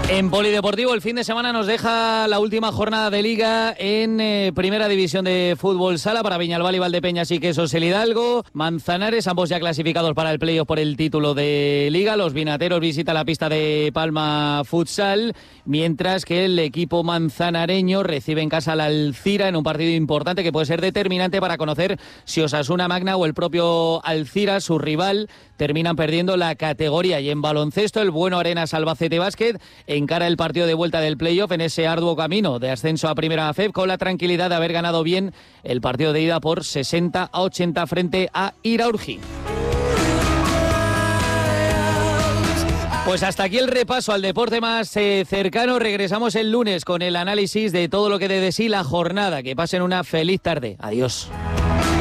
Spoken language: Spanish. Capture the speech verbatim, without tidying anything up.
En Polideportivo el fin de semana nos deja la última jornada de Liga en eh, Primera División de Fútbol Sala para Viñalbal y Valdepeñas y Quesos el Hidalgo. Manzanares, ambos ya clasificados para el playoff por el título de Liga. Los vinateros visitan la pista de Palma Futsal, mientras que el equipo manzanareño recibe en casa al Alcira en un partido importante que puede ser determinante para conocer si Osasuna Magna o el propio Alcira, su rival, terminan perdiendo la categoría. Y en baloncesto, el Bueno Arenas Albacete Básquet encara el partido de vuelta del playoff en ese arduo camino de ascenso a Primera F E B con la tranquilidad de haber ganado bien el partido de ida por sesenta a ochenta frente a Iraurgi. Pues hasta aquí el repaso al deporte más eh, cercano. Regresamos el lunes con el análisis de todo lo que dé de sí la jornada. Que pasen una feliz tarde. Adiós.